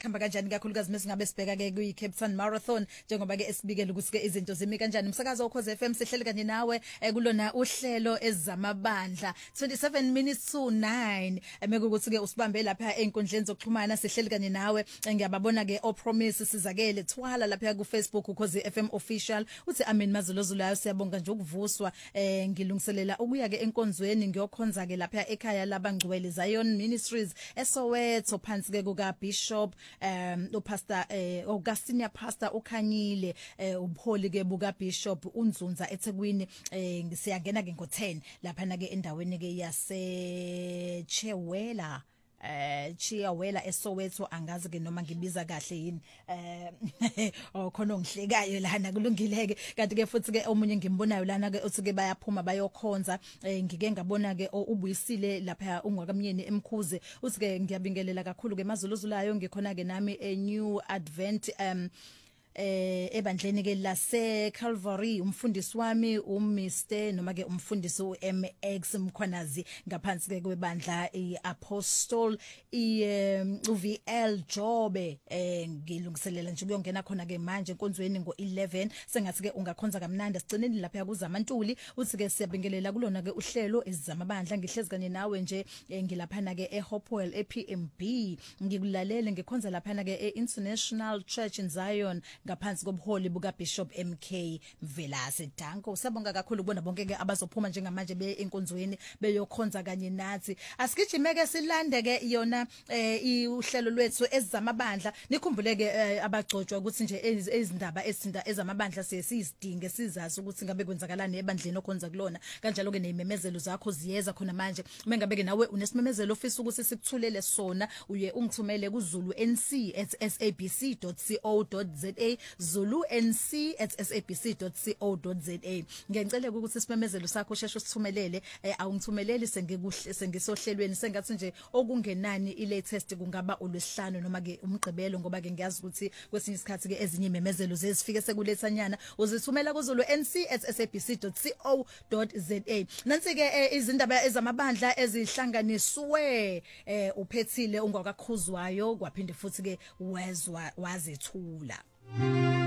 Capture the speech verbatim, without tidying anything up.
kuhamba kanjani kakhulukazi mesingabe sibheka ke kuyi Cape Town Marathon njengoba ke esibikela ukuthi ke izinto zimi kanjani umsakazo ukhoze F M sihleli kanye nawe kulona uhlelo ezamabandla twenty-seven minutes to nine emeke ukuthi ke usibambe lapha einkundleni zokuxhumana sihleli kanye nawe ngiyababona ke o promise sizakele thwala lapha ku Facebook ukhoze F M official uthi amen mazolozulayo siyabonga nje ukuvuswa eh ngilungiselela ukuya ke enkonzweni ngiyokhonza ke lapha ekhaya labangcwele Zion Ministries eSoweto phansi ke kuka Bishop um uPastor eh Augustine Pastor ukhanyile eh ubuholi ke buka Bishop uNzunza eThekwini eh siyangena ke ngo ten lapha na ke endaweni ke yase Chewela eh Chiyawela eSoweto angazi ke noma ngibiza kahle yini eh okhona ongihlekayo lana kulungileke kanti ke futhi ke omunye ngimbonayo lana ke uthi ke bayaphuma bayokhonza ngike ngabona ke ubuyisile lapha ungakamyeni emkhuze uthi ke ngiyabingelela kakhulu ke mazuluzulayo ngikhona ke nami a new advent um eh ebandleni ke lase Calvary umfundisi wami uMr noma ke umfundisi uM X Mkhwanazi ngaphansi ke kwebandla iApostle iUVL Jobe eh ngilungiselela nje kuyongena khona ke manje enkonzweni ngo eleven sengathi ke ungakhonza kamnandi sigcineni lapha kuzaMantuli uthi ke siyabingelela kulona ke uhlelo ezamabandla ngihlezi kanye nawe nje ngilaphana ke eHopewell eP M B ngikulalele ngikhonza laphana ke eInternational Church in Zion ngaphansi kobuholi buka Bishop M K Mvelase Danko sabonga kakhulu kubona bonke ke abazophuma njengamanje be enkonzweni beyokhonza kanye nathi asigijimeke silande ke yona eh uhlelo lwethu ezamabandla nikhumbuleke abagcotshwa ukuthi nje ezindaba ezinda ezamabandla siyisidinge sizazi ukuthi ngabe kwenzakalani ebandleni okhonza kulona kanjalo ke nememezelo zakho ziyeza khona manje mengabe ke nawe unesimemezelo ofisa ukuthi sikuthulele sona uye ungithumele kuZulu N C at s a b c dot co dot z a Zulu N C at s a b c dot co dot z a ngiyacela ukuthi simemezelo sakho sheshe usithumelele awungithumeleli sengikuhle sengisohlelweni sengathi nje okungenani ilatest kungaba uLwesihlanu noma ke umgqibelo ngoba ke ngiyazi ukuthi kwesinye isikhathi ke ezinye imemezelo zezifike sekulethanyana uzithumela kuZulu N C at s a b c dot co dot z a nansi ke izindaba ezamabandla ezihlanganiswe uphethile ungakakhuzwayo kwaphinde futhi ke wezwa wazethula